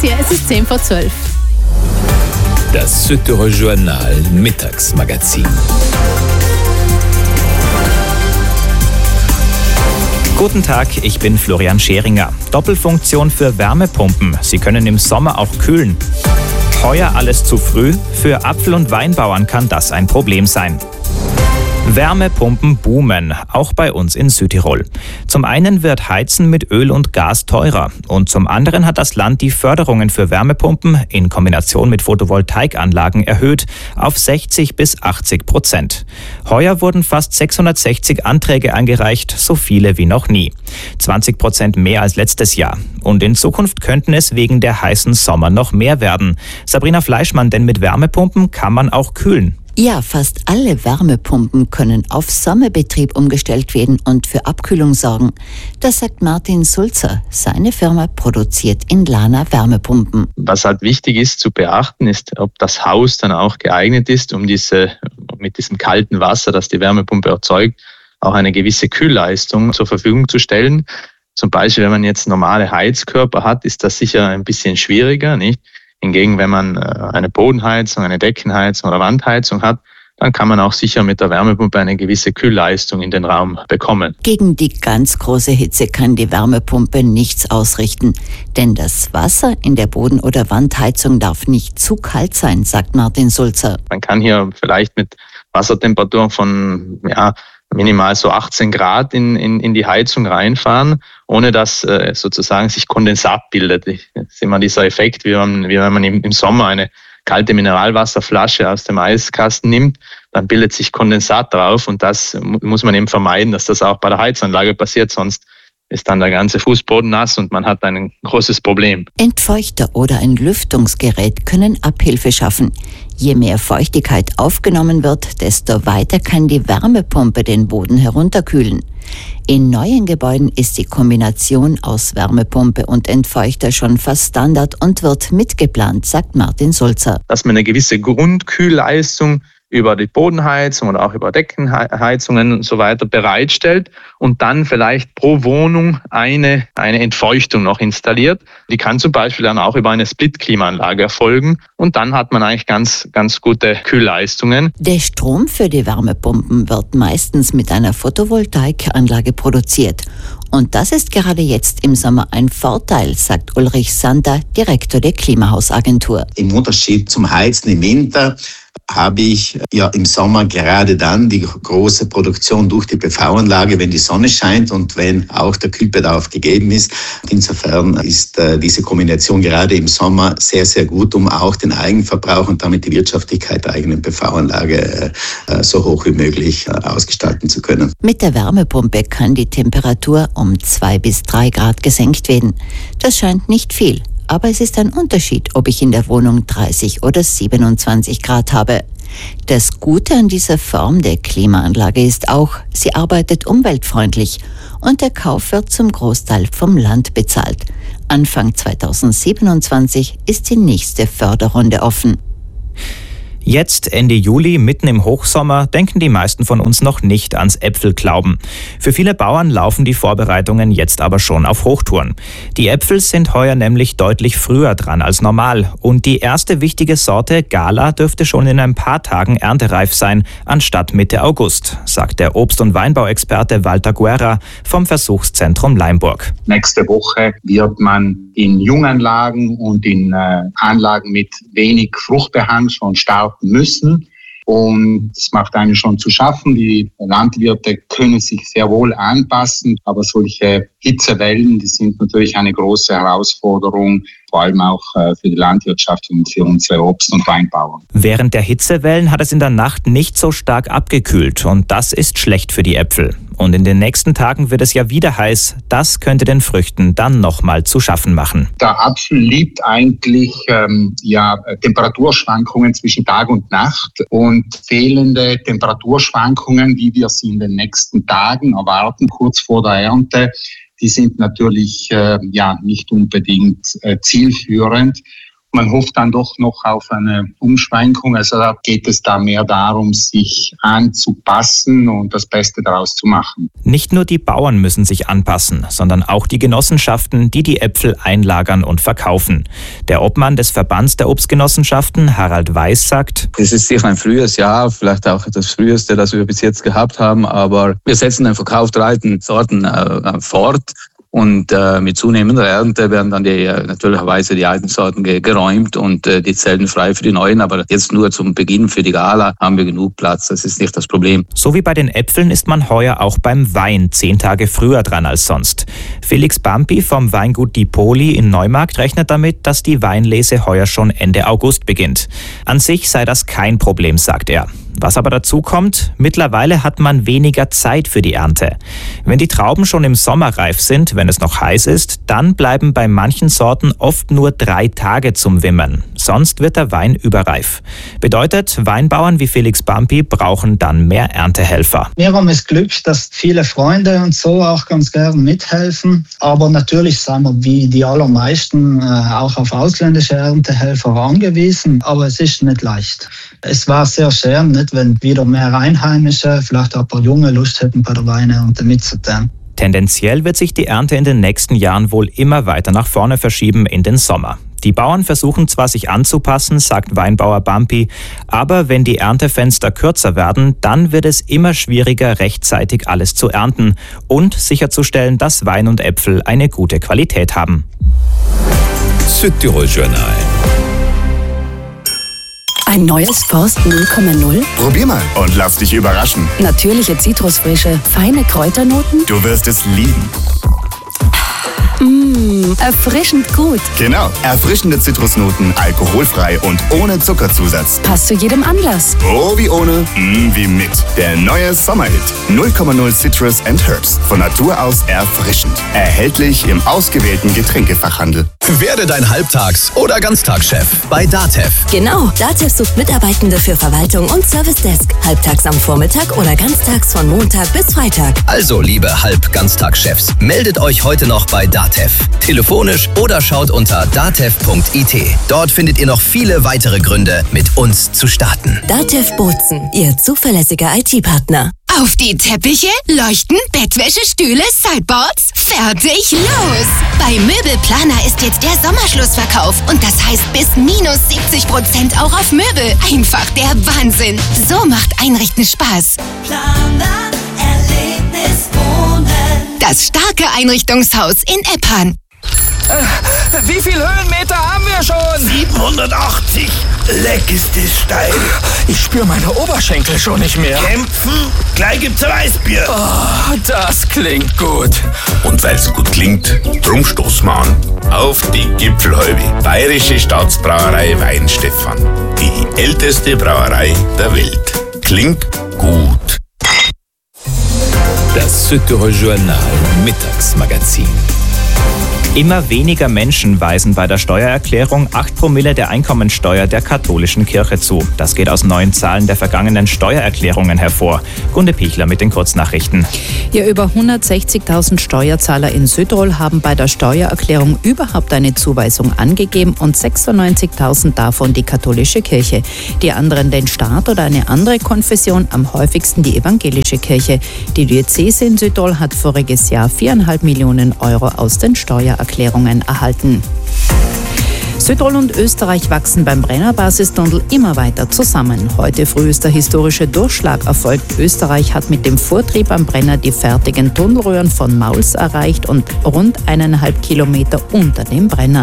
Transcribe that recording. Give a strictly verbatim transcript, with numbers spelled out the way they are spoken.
hier, es ist zehn vor zwölf. Das Südtiroler Journal Mittagsmagazin. Guten Tag, ich bin Florian Scheringer. Doppelfunktion für Wärmepumpen. Sie können im Sommer auch kühlen. Heuer alles zu früh? Für Apfel- und Weinbauern kann das ein Problem sein. Wärmepumpen boomen, auch bei uns in Südtirol. Zum einen wird Heizen mit Öl und Gas teurer und zum anderen hat das Land die Förderungen für Wärmepumpen in Kombination mit Photovoltaikanlagen erhöht auf sechzig bis achtzig Prozent. Heuer wurden fast sechshundertsechzig Anträge eingereicht, so viele wie noch nie. zwanzig Prozent mehr als letztes Jahr. Und in Zukunft könnten es wegen der heißen Sommer noch mehr werden. Sabrina Fleischmann, denn mit Wärmepumpen kann man auch kühlen. Ja, fast alle Wärmepumpen können auf Sommerbetrieb umgestellt werden und für Abkühlung sorgen. Das sagt Martin Sulzer. Seine Firma produziert in Lana Wärmepumpen. Was halt wichtig ist zu beachten, ist, ob das Haus dann auch geeignet ist, um diese mit diesem kalten Wasser, das die Wärmepumpe erzeugt, auch eine gewisse Kühlleistung zur Verfügung zu stellen. Zum Beispiel, wenn man jetzt normale Heizkörper hat, ist das sicher ein bisschen schwieriger, nicht? Hingegen, wenn man eine Bodenheizung, eine Deckenheizung oder Wandheizung hat, dann kann man auch sicher mit der Wärmepumpe eine gewisse Kühlleistung in den Raum bekommen. Gegen die ganz große Hitze kann die Wärmepumpe nichts ausrichten. Denn das Wasser in der Boden- oder Wandheizung darf nicht zu kalt sein, sagt Martin Sulzer. Man kann hier vielleicht mit Wassertemperaturen von ja, minimal so achtzehn Grad in, in, in die Heizung reinfahren, ohne dass äh, sozusagen sich Kondensat bildet. Das ist immer dieser Effekt, wie man, wie wenn man im, im Sommer eine kalte Mineralwasserflasche aus dem Eiskasten nimmt, dann bildet sich Kondensat drauf und das muss man eben vermeiden, dass das auch bei der Heizanlage passiert, sonst ist dann der ganze Fußboden nass und man hat ein großes Problem. Entfeuchter oder ein Lüftungsgerät können Abhilfe schaffen. Je mehr Feuchtigkeit aufgenommen wird, desto weiter kann die Wärmepumpe den Boden herunterkühlen. In neuen Gebäuden ist die Kombination aus Wärmepumpe und Entfeuchter schon fast Standard und wird mitgeplant, sagt Martin Sulzer. Dass man eine gewisse Grundkühlleistung über die Bodenheizung oder auch über Deckenheizungen und so weiter bereitstellt und dann vielleicht pro Wohnung eine, eine Entfeuchtung noch installiert. Die kann zum Beispiel dann auch über eine Split-Klimaanlage erfolgen und dann hat man eigentlich ganz, ganz gute Kühlleistungen. Der Strom für die Wärmepumpen wird meistens mit einer Photovoltaikanlage produziert. Und das ist gerade jetzt im Sommer ein Vorteil, sagt Ulrich Sander, Direktor der Klimahausagentur. Im Unterschied zum Heizen im Winter habe ich ja im Sommer gerade dann die große Produktion durch die P V-Anlage, wenn die Sonne scheint und wenn auch der Kühlbedarf gegeben ist. Insofern ist äh, diese Kombination gerade im Sommer sehr, sehr gut, um auch den Eigenverbrauch und damit die Wirtschaftlichkeit der eigenen P V-Anlage äh, so hoch wie möglich äh, ausgestalten zu können. Mit der Wärmepumpe kann die Temperatur um zwei bis drei Grad gesenkt werden. Das scheint nicht viel. Aber es ist ein Unterschied, ob ich in der Wohnung dreißig oder siebenundzwanzig Grad habe. Das Gute an dieser Form der Klimaanlage ist auch, sie arbeitet umweltfreundlich und der Kauf wird zum Großteil vom Land bezahlt. Anfang zweitausendsiebenundzwanzig ist die nächste Förderrunde offen. Jetzt, Ende Juli, mitten im Hochsommer, denken die meisten von uns noch nicht ans Äpfelklauben. Für viele Bauern laufen die Vorbereitungen jetzt aber schon auf Hochtouren. Die Äpfel sind heuer nämlich deutlich früher dran als normal. Und die erste wichtige Sorte, Gala, dürfte schon in ein paar Tagen erntereif sein, anstatt Mitte August, sagt der Obst- und Weinbauexperte Walter Guerra vom Versuchszentrum Leimburg. Nächste Woche wird man in Junganlagen und in äh, Anlagen mit wenig Fruchtbehang schon starten müssen. Und es macht einen schon zu schaffen. Die Landwirte können sich sehr wohl anpassen, aber solche Hitzewellen, die sind natürlich eine große Herausforderung, vor allem auch für die Landwirtschaft und für unsere Obst- und Weinbauern. Während der Hitzewellen hat es in der Nacht nicht so stark abgekühlt und das ist schlecht für die Äpfel. Und in den nächsten Tagen wird es ja wieder heiß. Das könnte den Früchten dann nochmal zu schaffen machen. Der Apfel liebt eigentlich ähm, ja, Temperaturschwankungen zwischen Tag und Nacht und fehlende Temperaturschwankungen, wie wir sie in den nächsten Tagen erwarten, kurz vor der Ernte. Die sind natürlich äh, ja nicht unbedingt äh, zielführend. Man hofft dann doch noch auf eine Umschwenkung. Also da geht es da mehr darum, sich anzupassen und das Beste daraus zu machen. Nicht nur die Bauern müssen sich anpassen, sondern auch die Genossenschaften, die die Äpfel einlagern und verkaufen. Der Obmann des Verbands der Obstgenossenschaften, Harald Weiß, sagt: Es ist sicher ein frühes Jahr, vielleicht auch das früheste, das wir bis jetzt gehabt haben, aber wir setzen den Verkauf der alten Sorten äh, fort. Und äh, mit zunehmender Ernte werden dann die, äh, natürlicherweise die alten Sorten ge- geräumt und äh, die Zellen frei für die neuen. Aber jetzt nur zum Beginn für die Gala haben wir genug Platz. Das ist nicht das Problem. So wie bei den Äpfeln ist man heuer auch beim Wein zehn Tage früher dran als sonst. Felix Bampi vom Weingut Die Poli in Neumarkt rechnet damit, dass die Weinlese heuer schon Ende August beginnt. An sich sei das kein Problem, sagt er. Was aber dazu kommt, mittlerweile hat man weniger Zeit für die Ernte. Wenn die Trauben schon im Sommer reif sind, wenn es noch heiß ist, dann bleiben bei manchen Sorten oft nur drei Tage zum Wimmern. Sonst wird der Wein überreif. Bedeutet, Weinbauern wie Felix Bampi brauchen dann mehr Erntehelfer. Wir haben das Glück, dass viele Freunde und so auch ganz gern mithelfen. Aber natürlich sind wir wie die allermeisten auch auf ausländische Erntehelfer angewiesen. Aber es ist nicht leicht. Es war sehr schön, nicht, wenn wieder mehr Einheimische, vielleicht auch ein paar Junge Lust hätten, bei der Weinernte mitzutun. Tendenziell wird sich die Ernte in den nächsten Jahren wohl immer weiter nach vorne verschieben in den Sommer. Die Bauern versuchen zwar, sich anzupassen, sagt Weinbauer Bampi, aber wenn die Erntefenster kürzer werden, dann wird es immer schwieriger, rechtzeitig alles zu ernten und sicherzustellen, dass Wein und Äpfel eine gute Qualität haben. Südtirol Journal. Ein neues Forst null Komma null? Probier mal und lass dich überraschen. Natürliche Zitrusfrische, feine Kräuternoten? Du wirst es lieben. Mmh, erfrischend gut. Genau, erfrischende Zitrusnoten, alkoholfrei und ohne Zuckerzusatz. Passt zu jedem Anlass. Oh, wie ohne, mm, wie mit. Der neue Sommerhit. null Komma null Citrus and Herbs. Von Natur aus erfrischend. Erhältlich im ausgewählten Getränkefachhandel. Werde dein Halbtags- oder Ganztagschef bei DATEV. Genau, DATEV sucht Mitarbeitende für Verwaltung und Service Desk. Halbtags am Vormittag oder ganztags von Montag bis Freitag. Also, liebe Halb-Ganztagschefs, meldet euch heute noch bei DATEV. Telefonisch oder schaut unter datev punkt it. Dort findet ihr noch viele weitere Gründe, mit uns zu starten. DATEV Bozen, Ihr zuverlässiger I T-Partner. Auf die Teppiche, Leuchten, Bettwäsche, Stühle, Sideboards. Fertig, los! Bei Möbelplaner ist jetzt der Sommerschlussverkauf und das heißt bis minus siebzig Prozent auch auf Möbel. Einfach der Wahnsinn. So macht Einrichten Spaß. Planer, Erlebnis wohnen. Das starke Einrichtungshaus in Eppan. Äh, wie viel Höhenmeter haben wir schon? siebenhundertachtzig. Leck ist es steil. Ich spüre meine Oberschenkel schon nicht mehr. Kämpfen? Gleich gibt's ein Weißbier. Oh, das klingt gut. Und weil's gut klingt, drum stoßen wir an. Auf die Gipfelhalbe. Bayerische Staatsbrauerei Weinstefan. Die älteste Brauerei der Welt. Klingt gut. Das Südtirol Journal Mittagsmagazin. Immer weniger Menschen weisen bei der Steuererklärung acht Promille der Einkommensteuer der katholischen Kirche zu. Das geht aus neuen Zahlen der vergangenen Steuererklärungen hervor. Gunde Pichler mit den Kurznachrichten. Ja, über hundertsechzigtausend Steuerzahler in Südtirol haben bei der Steuererklärung überhaupt eine Zuweisung angegeben und sechsundneunzigtausend davon die katholische Kirche. Die anderen den Staat oder eine andere Konfession, am häufigsten die evangelische Kirche. Die Diözese in Südtirol hat voriges Jahr viereinhalb Millionen Euro aus den Steuererklärungen erhalten. Südtirol und Österreich wachsen beim Brenner-Basistunnel immer weiter zusammen. Heute früh ist der historische Durchschlag erfolgt. Österreich hat mit dem Vortrieb am Brenner die fertigen Tunnelröhren von Mauls erreicht und rund eineinhalb Kilometer unter dem Brenner.